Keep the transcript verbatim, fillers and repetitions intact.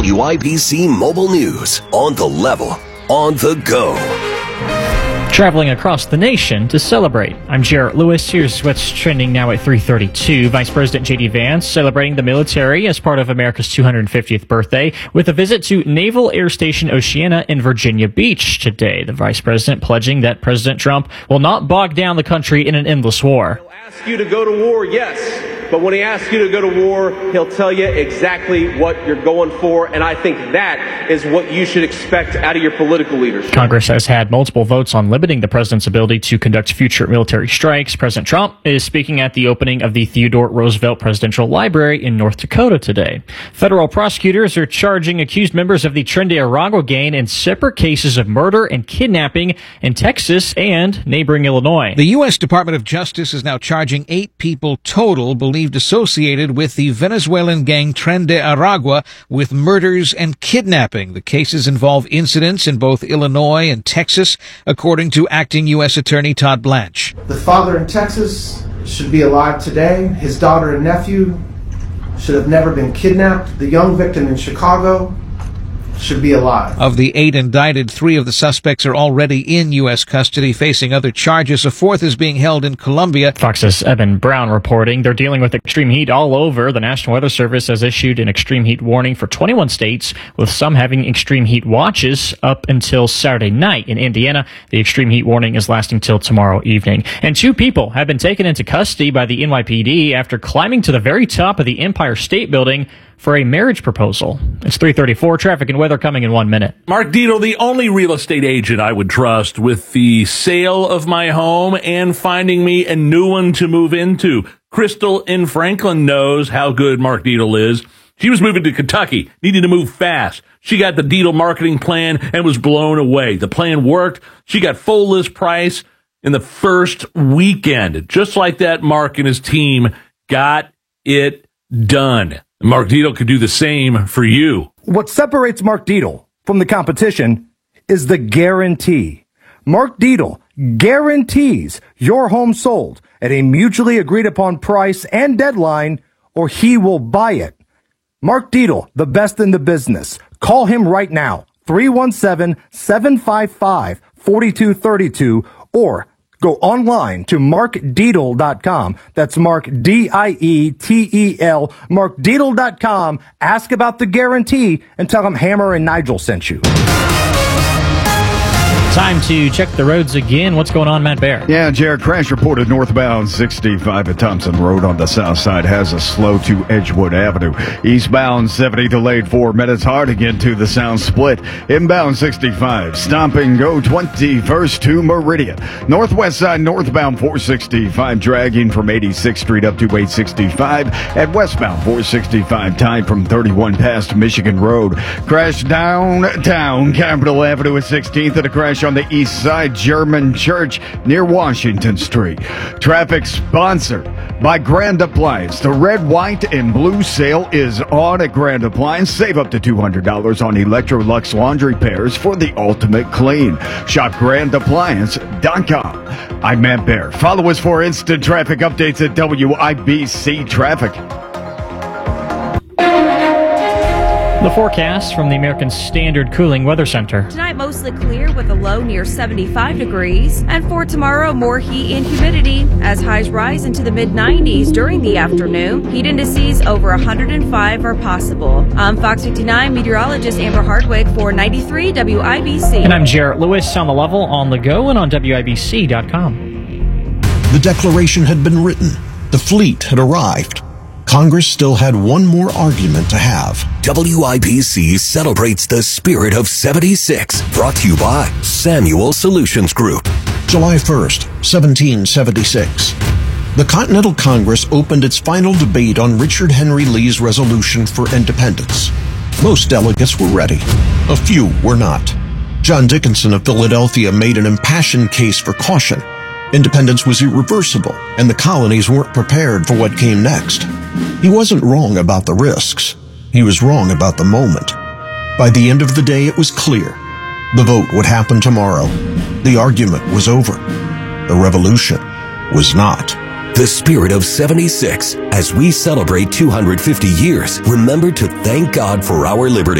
W I B C Mobile News. On the level, on the go. Traveling across the nation to celebrate. I'm Jarrett Lewis. Here's what's trending now at three thirty-two. Vice President J D Vance celebrating the military as part of America's two hundred fiftieth birthday with a visit to Naval Air Station Oceana in Virginia Beach today. The Vice President pledging that President Trump will not bog down the country in an endless war. He'll ask you to go to war, yes. But when he asks you to go to war, he'll tell you exactly what you're going for. And I think that is what you should expect out of your political leadership. Congress has had multiple votes on limiting the president's ability to conduct future military strikes. President Trump is speaking at the opening of the Theodore Roosevelt Presidential Library in North Dakota today. Federal prosecutors are charging accused members of the Tren de Aragua gang in separate cases of murder and kidnapping in Texas and neighboring Illinois. The U S Department of Justice is now charging eight people total believed associated with the Venezuelan gang Tren de Aragua with murders and kidnapping. The cases involve incidents in both Illinois and Texas, according to acting U S Attorney Todd Blanche. The father in Texas should be alive today. His daughter and nephew should have never been kidnapped. The young victim in Chicago should be alive. Of the eight indicted, three of the suspects are already in U S custody facing other charges. A fourth is being held in Colombia. Fox's Evan Brown reporting they're dealing with extreme heat all over. The National Weather Service has issued an extreme heat warning for twenty-one states, with some having extreme heat watches up until Saturday night. In Indiana, the extreme heat warning is lasting till tomorrow evening. And two people have been taken into custody by the N Y P D after climbing to the very top of the Empire State Building for a marriage proposal. It's three thirty-four. Traffic and weather coming in one minute. Mark Dietel, the only real estate agent I would trust with the sale of my home and finding me a new one to move into. Crystal in Franklin knows how good Mark Dietel is. She was moving to Kentucky, needed to move fast. She got the Dietel marketing plan and was blown away. The plan worked. She got full list price in the first weekend. Just like that, Mark and his team got it done. Mark Dietel could do the same for you. What separates Mark Dietel from the competition is the guarantee. Mark Dietel guarantees your home sold at a mutually agreed upon price and deadline, or he will buy it. Mark Dietel, the best in the business. Call him right now, three one seven, seven five five, four two three two, or go online to mark dietel dot com. That's Mark, D I E T E L, mark dietel dot com. Ask about the guarantee and tell them Hammer and Nigel sent you. Time to check the roads again. What's going on, Matt Bear? Yeah, Jared, crash reported northbound sixty-five at Thompson Road on the south side has a slow to Edgewood Avenue. Eastbound seventy delayed four minutes hard to get to the south split. Inbound sixty-five, stop and go twenty-first to Meridian. Northwest side northbound four sixty-five dragging from eighty-sixth Street up to eight sixty-five. At westbound four sixty-five tied from thirty-one past Michigan Road. Crash downtown Capitol Avenue at sixteenth and a crash on the east side, German Church near Washington Street. Traffic sponsored by Grand Appliance. The red, white, and blue sale is on at Grand Appliance. Save up to two hundred dollars on Electrolux laundry pairs for the ultimate clean. Shop grand appliance dot com. I'm Matt Bear. Follow us for instant traffic updates at W I B C Traffic. The forecast from the American Standard Cooling Weather Center. Tonight, mostly clear with a low near seventy-five degrees. And for tomorrow, more heat and humidity as highs rise into the mid nineties during the afternoon. Heat indices over one hundred five are possible. I'm Fox fifty-nine meteorologist Amber Hardwick for ninety-three W I B C. And I'm Jarrett Lewis on the level, on the go, and on W I B C dot com. The declaration had been written. The fleet had arrived. Congress still had one more argument to have. W I B C celebrates the spirit of seventy-six. Brought to you by Samuel Solutions Group. July first, seventeen seventy-six. The Continental Congress opened its final debate on Richard Henry Lee's resolution for independence. Most delegates were ready. A few were not. John Dickinson of Philadelphia made an impassioned case for caution. Independence was irreversible, and the colonies weren't prepared for what came next. He wasn't wrong about the risks. He was wrong about the moment. By the end of the day, it was clear. The vote would happen tomorrow. The argument was over. The revolution was not. The spirit of seventy-six. As we celebrate two hundred fifty years, remember to thank God for our liberty.